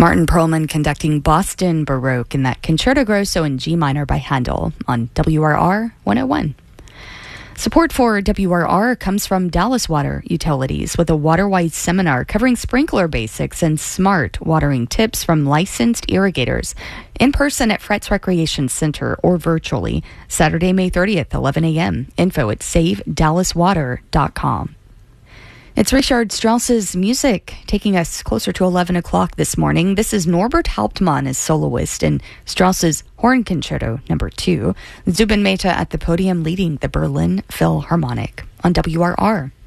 Martin Perlman conducting Boston Baroque in that Concerto Grosso in G minor by Handel on WRR 101. Support for WRR comes from Dallas Water Utilities with a water-wise seminar covering sprinkler basics and smart watering tips from licensed irrigators. In person at Fretz Recreation Center or virtually, Saturday, May 30th, 11 a.m. Info at savedallaswater.com. It's Richard Strauss's music taking us closer to 11 o'clock this morning. This is Norbert Hauptmann as soloist in Strauss's Horn Concerto No. 2. Zubin Mehta at the podium leading the Berlin Philharmonic on WRR.